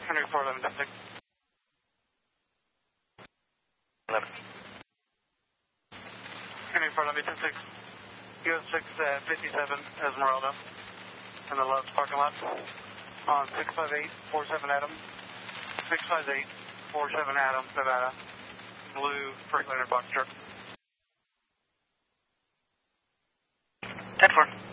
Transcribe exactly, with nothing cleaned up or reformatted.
Henry four eleven, ten six. eleven. Henry four eleven, ten six. U S six fifty-seven Esmeralda in the Love's parking lot on six five eight four seven Adam. six five eight four seven Adam, Nevada. Blue Freightliner box truck. ten four.